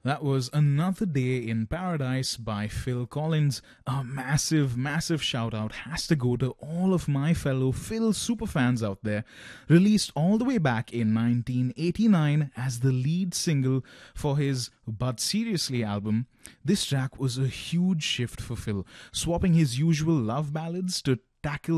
That was Another Day in Paradise by Phil Collins. A massive, massive shout out has to go to all of my fellow Phil superfans out there. Released all the way back in 1989 as the lead single for his But Seriously album, this track was a huge shift for Phil, swapping his usual love ballads to tackle